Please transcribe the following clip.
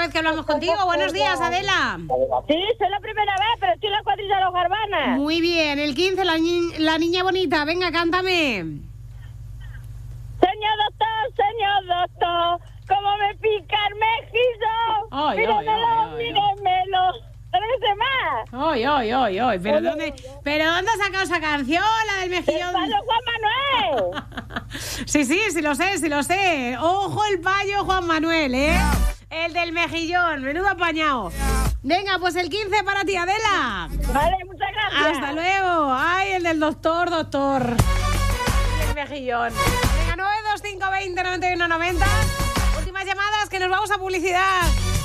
vez que hablamos contigo. Buenos días, Adela. Sí, soy la primera vez, pero estoy en la cuadrilla de los Garbanas. Muy bien, el 15, la niña bonita. Venga, cántame. Señor doctor, ¿cómo me pica el mejillo? Mírenmelo, mírenmelo. ¿Tres más? Ay. ¿Pero dónde has sacado esa canción, la del mejillón? ¡El payo Juan Manuel! Sí lo sé. Ojo el payo Juan Manuel, ¿eh? El del mejillón, menudo apañado. Venga, pues el 15 para ti, Adela. Vale, muchas gracias. Hasta luego. Ay, el del doctor. El mejillón. Venga, 925209190. Últimas llamadas, que nos vamos a publicidad.